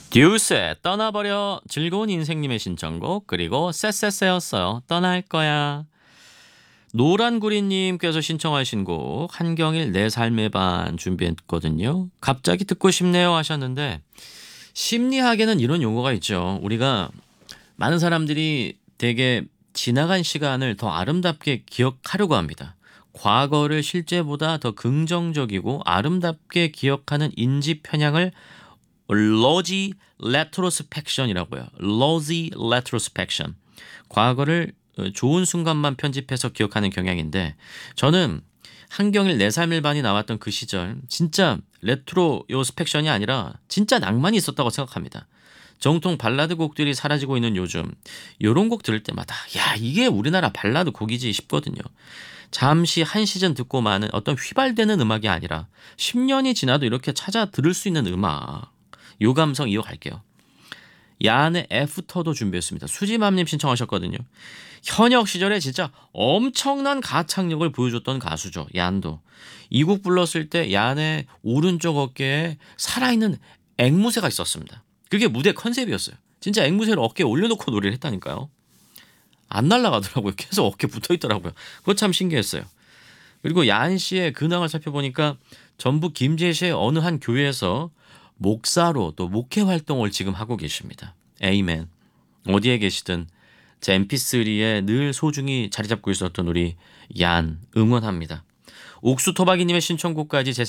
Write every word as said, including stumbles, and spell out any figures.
듀스의 떠나버려 즐거운 인생님의 신청곡 그리고 쎄쎄쎄였어요. 떠날 거야. 노란구리님께서 신청하신 곡 한경일 내 삶의 반 준비했거든요. 갑자기 듣고 싶네요 하셨는데 심리학에는 이런 용어가 있죠. 우리가 많은 사람들이 되게 지나간 시간을 더 아름답게 기억하려고 합니다. 과거를 실제보다 더 긍정적이고 아름답게 기억하는 인지 편향을 로지 레트로스펙션이라고요. 로지 레트로스펙션. 과거를 어, 좋은 순간만 편집해서 기억하는 경향인데 저는 한경일 내 삶의 반이 나왔던 그 시절 진짜 레트로 요 스펙션이 아니라 진짜 낭만이 있었다고 생각합니다. 정통 발라드 곡들이 사라지고 있는 요즘 요런 곡 들을 때마다 야 이게 우리나라 발라드 곡이지 싶거든요. 잠시 한 시즌 듣고 마는 어떤 휘발되는 음악이 아니라 십 년이 지나도 이렇게 찾아 들을 수 있는 음악. 요 감성 이어갈게요. 야한의 애프터도 준비했습니다. 수지맘님 신청하셨거든요. 현역 시절에 진짜 엄청난 가창력을 보여줬던 가수죠. 야한도. 이 곡 불렀을 때 야한의 오른쪽 어깨에 살아있는 앵무새가 있었습니다. 그게 무대 컨셉이었어요. 진짜 앵무새를 어깨에 올려놓고 노래를 했다니까요. 안 날아가더라고요. 계속 어깨에 붙어있더라고요. 그거 참 신기했어요. 그리고 야한 씨의 근황을 살펴보니까 전북 김제시의 어느 한 교회에서 목사로 또 목회 활동을 지금 하고 계십니다. 에이멘. 어디에 계시든 제 엠피쓰리에 늘 소중히 자리 잡고 있었던 우리 얀 응원합니다. 옥수토박이님의 신청곡까지 제